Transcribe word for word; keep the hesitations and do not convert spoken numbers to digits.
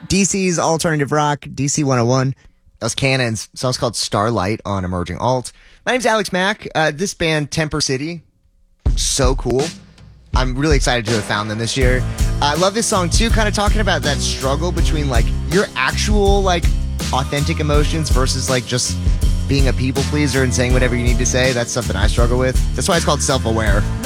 D C's alternative rock, D C one oh one. That was Cannon's. The song's called Starlight on Emerging Alt. My name's Alex Mack. Uh, this band, Temper City, so cool. I'm really excited to have found them this year. I love this song too, kind of talking about that struggle between like your actual like authentic emotions versus like just being a people pleaser and saying whatever you need to say. That's something I struggle with. That's why it's called Self-Aware.